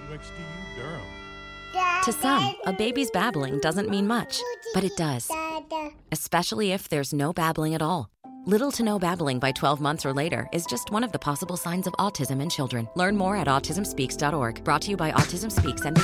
Wicks to you, Durham. To some, a baby's babbling doesn't mean much, but it does. Especially if there's no babbling at all. Little to no babbling by 12 months or later is just one of the possible signs of autism in children. Learn more at autismspeaks.org. Brought to you by Autism Speaks and